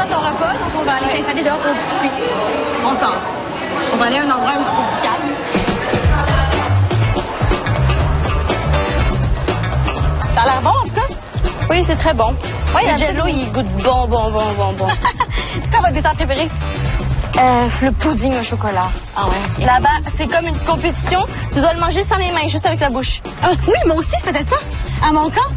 son repas, donc on va aller s'installer dehors pour discuter. On sort. On va aller à un endroit un petit peu plus calme. Ça a l'air bon, en tout cas? Oui, c'est très bon. Oui, le jello, il goûte bon. C'est quoi votre dessert préféré? Le pudding au chocolat. Ah ouais, OK. Là-bas, c'est comme une compétition. Tu dois le manger sans les mains, juste avec la bouche. Ah, oui, moi aussi, je faisais ça. À mon camp.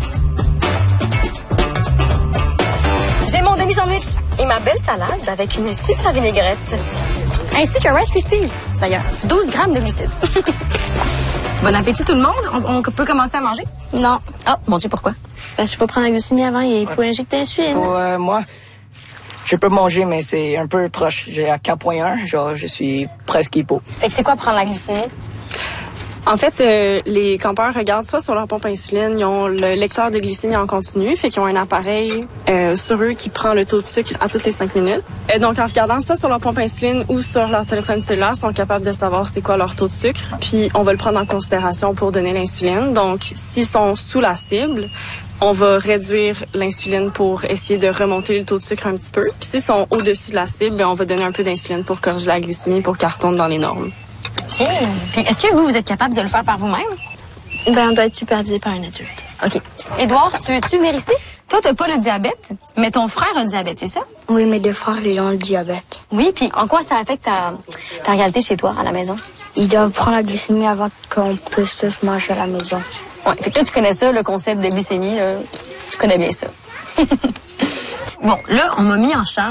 J'ai mon demi-sandwich. Et ma belle salade avec une super vinaigrette. Ainsi qu'un Rice Krispies, d'ailleurs. 12 grammes de glucides. Bon appétit tout le monde. On peut commencer à manger? Non. Oh, mon Dieu, pourquoi? Je peux prendre la glycémie avant. Il faut injecter l'insuline. Moi, je peux manger, mais c'est un peu proche. J'ai à 4.1, genre, je suis presque hypo. Fait que c'est quoi prendre la glycémie? En fait, les campeurs regardent soit sur leur pompe à insuline, ils ont le lecteur de glycémie en continu, fait qu'ils ont un appareil sur eux qui prend le taux de sucre à toutes les 5 minutes. Donc, en regardant soit sur leur pompe à insuline ou sur leur téléphone cellulaire, ils sont capables de savoir c'est quoi leur taux de sucre. Puis, on va le prendre en considération pour donner l'insuline. Donc, s'ils sont sous la cible, on va réduire l'insuline pour essayer de remonter le taux de sucre un petit peu. Puis, s'ils sont au-dessus de la cible, on va donner un peu d'insuline pour corriger la glycémie pour qu'elle retourne dans les normes. OK. Puis est-ce que vous êtes capable de le faire par vous-même? On doit être supervisé par un adulte. OK. Édouard, tu veux-tu venir ici? Toi, t'as pas le diabète, mais ton frère a le diabète, c'est ça? Oui, mes deux frères, ils ont le diabète. Oui, puis en quoi ça affecte ta réalité chez toi, à la maison? Ils doivent prendre la glycémie avant qu'on puisse tous manger à la maison. Ouais. Fait que toi, tu connais ça, le concept de glycémie, là. Tu connais bien ça. Bon, là, on m'a mis en charge